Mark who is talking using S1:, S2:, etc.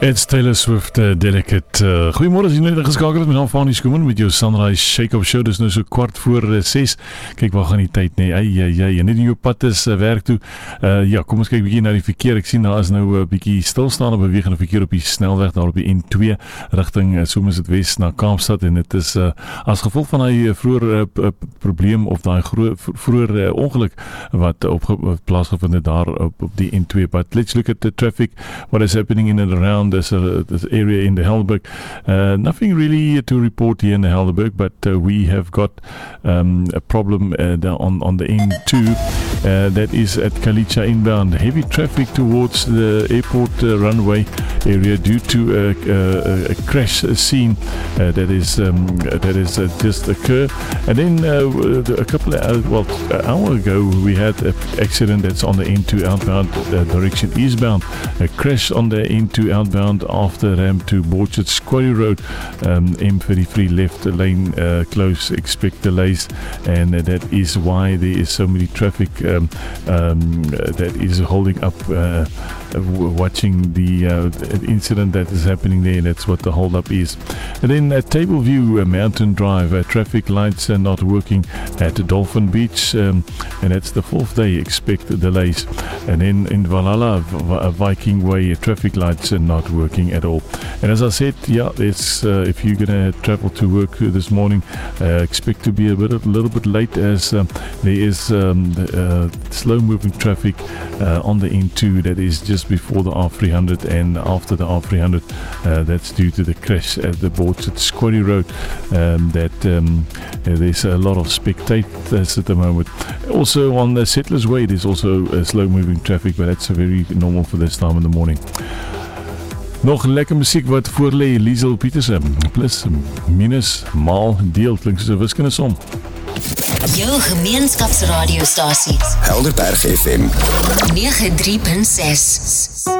S1: It's Taylor Swift, Delicate. Goeiemôre, as jy net ingeskakel het met naam van die Skoeman met jou Sunrise Shake-Up Show. Dis nou so 5:15. Kyk, waar gaan die tyd nie? Jy net in jou pad is werk toe. Ja, kom ons kyk 'n bietjie na die verkeer. Ek sien daar is nou 'n bietjie stilstaande bewegende verkeer op die snelweg daar op die N2 rigting Somerset het Wes na Kaapstad, en dit is as gevolg van daai vroeër probleem of daai vroeër ongeluk wat plaasgevind het daar op die N2. But let's look at the traffic, what is happening in and around this area in the Helderberg. Nothing really to report here in the Helderberg, but we have got a problem on the N2 that is at Kalicha inbound. Heavy traffic towards the airport runway area due to a crash scene that is just occurred. And then a couple of an hour ago we had an accident that's on the N2 outbound direction eastbound. A crash on the N2 outbound after ramp to Borchard's Quarry Road. M33 left lane close, expect delays, and that is why there is so many traffic that is holding up watching the incident that is happening there. That's what the hold up is. And then at Tableview Mountain Drive, traffic lights are not working at Dolphin Beach, and that's the 4th day, expect delays. And then in Valhalla Viking Way, traffic lights are not working at all. And as I said, yeah, it's if you're going to travel to work this morning, expect to be a little bit late, as there is slow moving traffic on the N2 that is just before the R300 and after the R300. That's due to the crash at the Borchard's Quarry Road. There's a lot of spectators at the moment. Also on the Settlers Way, there's also slow moving traffic, but that's very normal for this time in the morning. Nog lekker musiek wat voor lê, Liesel Petersen. Plus, minus, maal, deel, klink soos 'n wiskundesom.
S2: Jou gemeenskapsradiostasie.
S3: Helderberg FM
S2: 93.6.